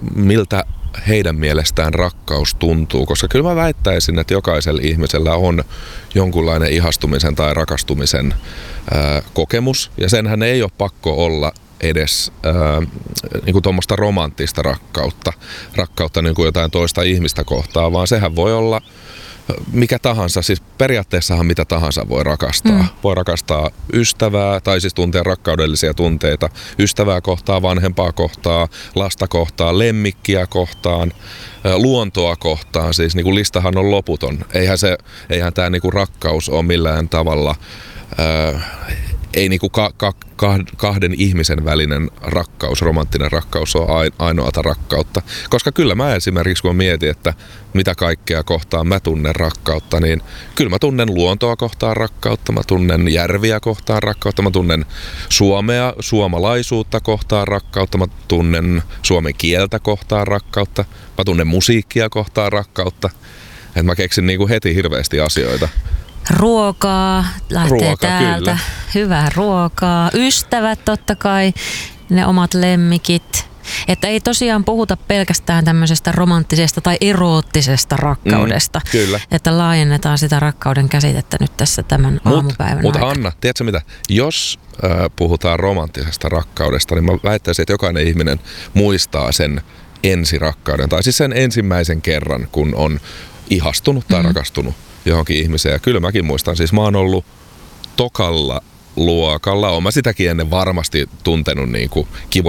miltä heidän mielestään rakkaus tuntuu, koska kyllä mä väittäisin, että jokaisella ihmisellä on jonkunlainen ihastumisen tai rakastumisen kokemus, ja senhän ei ole pakko olla edes niin kuin tuommoista romanttista rakkautta niin kuin jotain toista ihmistä kohtaan, vaan sehän voi olla mikä tahansa, siis periaatteessahan mitä tahansa voi rakastaa. Voi rakastaa ystävää, tai siis tuntea rakkaudellisia tunteita, ystävää kohtaan, vanhempaa kohtaan, lasta kohtaan, lemmikkiä kohtaan, luontoa kohtaan, siis niin kuin listahan on loputon. Eihän tämä niin kuin rakkaus ole millään tavalla ei niinku kahden ihmisen välinen rakkaus, romanttinen rakkaus on ainoata rakkautta. Koska kyllä mä esimerkiksi, kun mietin, että mitä kaikkea kohtaan mä tunnen rakkautta, niin kyllä mä tunnen luontoa kohtaan rakkautta, mä tunnen järviä kohtaan rakkautta, mä tunnen suomalaisuutta kohtaan rakkautta, mä tunnen suomen kieltä kohtaan rakkautta, mä tunnen musiikkia kohtaan rakkautta. Että mä keksin niinku heti hirveästi asioita. Ruokaa lähtee täältä. Kyllä. Hyvää ruokaa. Ystävät totta kai, ne omat lemmikit. Että ei tosiaan puhuta pelkästään tämmöisestä romanttisesta tai eroottisesta rakkaudesta. Kyllä. Että laajennetaan sitä rakkauden käsitettä nyt tässä tämän aamupäivän Mutta aikana. Anna, tiedätkö mitä? Jos puhutaan romanttisesta rakkaudesta, niin mä väittäisin, että jokainen ihminen muistaa sen ensirakkauden. Tai siis sen ensimmäisen kerran, kun on ihastunut tai rakastunut johonkin ihmiseen. Ja kyllä mäkin muistan, siis mä oon ollut tokalla luokalla. Oon mä sitäkin ennen varmasti tuntenut niin kuin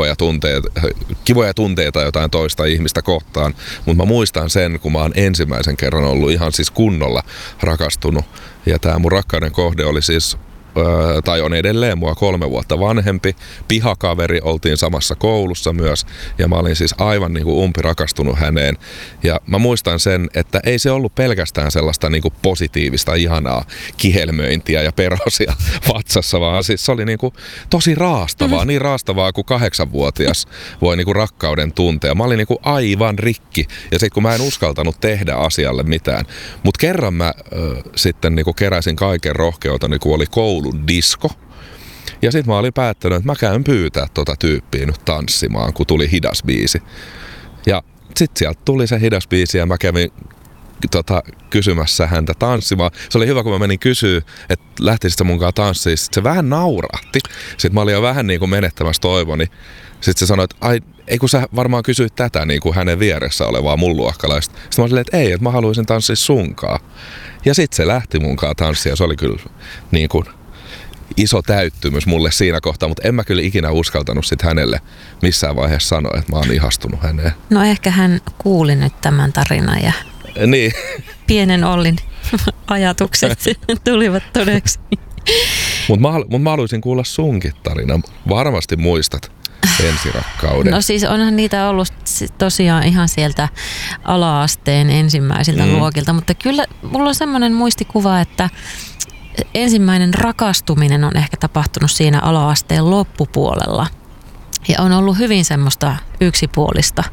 kivoja tunteita jotain toista ihmistä kohtaan. Mutta mä muistan sen, kun mä oon ensimmäisen kerran ollut ihan siis kunnolla rakastunut. Ja tää mun rakkauden kohde oli siis tai on edelleen mua 3 vuotta vanhempi, pihakaveri, oltiin samassa koulussa myös, ja mä olin siis aivan niin kuin umpirakastunut häneen. Ja mä muistan sen, että ei se ollut pelkästään sellaista niin kuin positiivista, ihanaa kihelmöintiä ja perosia vatsassa, vaan siis se oli niin kuin tosi raastavaa, niin raastavaa kuin 8-vuotias voi niin kuin rakkauden tuntea. Mä olin niin kuin aivan rikki, ja sit kun mä en uskaltanut tehdä asialle mitään. Mut kerran mä sitten niin kuin keräsin kaiken rohkeuteni, kun oli koulun disko. Ja sit mä olin päättänyt, että mä käyn pyytää tota tyyppiä nyt tanssimaan, kun tuli hidas biisi. Ja sit sieltä tuli se hidas biisi ja mä kävin kysymässä häntä tanssimaan. Se oli hyvä, kun mä menin kysyä, että lähtisit sä munkaan tanssiin. Sit se vähän naurahti. Sit mä olin jo vähän niin kuin menettämässä toivoni. Sitten se sanoi, että ei kun sä varmaan kysyit tätä niin kuin hänen vieressä olevaa mun luokkalaista. Sitten mä olin silleen, että ei, että mä haluaisin tanssia sunkaan. Ja sitten se lähti munkaan tanssia ja se oli kyllä niin kuin iso täyttymys mulle siinä kohtaa, mutta en mä kyllä ikinä uskaltanut sit hänelle missään vaiheessa sanoa, että mä oon ihastunut häneen. No ehkä hän kuuli nyt tämän tarinan ja niin. Pienen Ollin ajatukset tulivat todeksi. Mutta mä haluaisin kuulla sunkin tarina. Varmasti muistat ensirakkauden. No siis onhan niitä ollut tosiaan ihan sieltä ala-asteen ensimmäisiltä luokilta, mutta kyllä mulla on semmoinen muistikuva, että ensimmäinen rakastuminen on ehkä tapahtunut siinä ala-asteen loppupuolella. Ja on ollut hyvin semmoista yksipuolista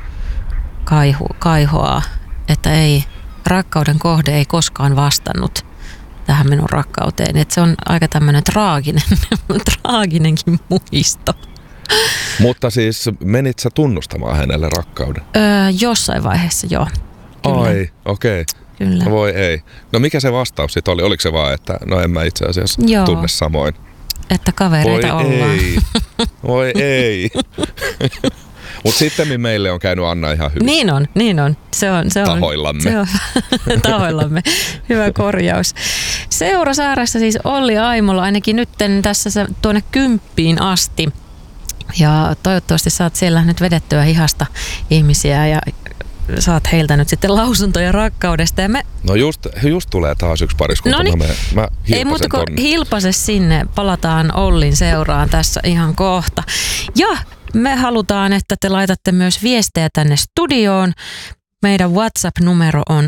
kaihoa, että rakkauden kohde ei koskaan vastannut tähän minun rakkauteen. Että se on aika tämmöinen traaginenkin muisto. Mutta siis menit sä tunnustamaan hänelle rakkauden? Jossain vaiheessa joo. Kyllä. Ai, okei. Okay. Kyllä. Voi ei. No mikä se vastaus sitten oli? Oliko se vaan, että no en mä itse asiassa tunne samoin? Että kavereita ollaan. Voi ei. Mutta sitten meille on käynyt Anna ihan hyvin. Niin on. Se on tahoillamme. Se on tahoillamme. Hyvä korjaus. Seurasaaressa siis Olli Aimola, ainakin nyt tässä tuonne 10 asti. Ja toivottavasti saat siellä nyt vedettyä hihasta ihmisiä ja saat heiltä nyt sitten lausuntoja rakkaudesta. Ja no just tulee taas yksi pariskunta. Mä ei muuta kuin hilpase sinne. Palataan Ollin seuraan tässä ihan kohta. Ja me halutaan, että te laitatte myös viestejä tänne studioon. Meidän WhatsApp-numero on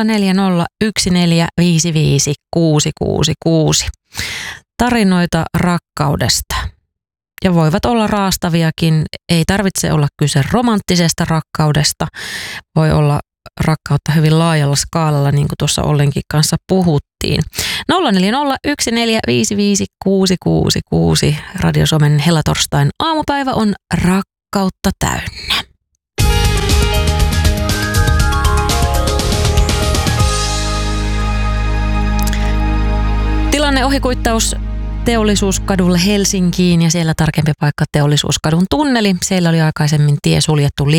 0401455666. Tarinoita rakkaudesta. Ja voivat olla raastaviakin. Ei tarvitse olla kyse romanttisesta rakkaudesta. Voi olla rakkautta hyvin laajalla skaalalla, niin kuin tuossa Ollenkin kanssa puhuttiin. 0401455666. Radio Suomen Hellatorstain aamupäivä on rakkautta täynnä. Tilanne ohikuittaus Teollisuuskadulle Helsinkiin ja siellä tarkempi paikka Teollisuuskadun tunneli. Siellä oli aikaisemmin tie suljettu